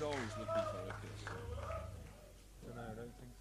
always looking for a kiss. Don't know, I don't think